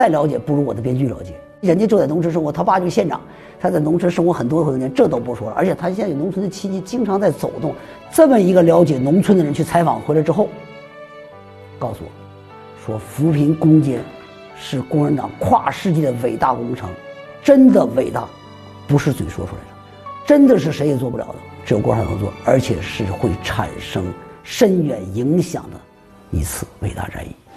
再了解不如我的编剧了解。人家就在农村生活，他爸就是县长，他在农村生活很多年，这都不说了。而且他现在有农村的亲戚，经常在走动。这么一个了解农村的人去采访回来之后，告诉我，说扶贫攻坚是共产党跨世纪的伟大工程，真的伟大，不是嘴说出来的，真的是谁也做不了的，只有共产党能做，而且是会产生深远影响的一次伟大战役。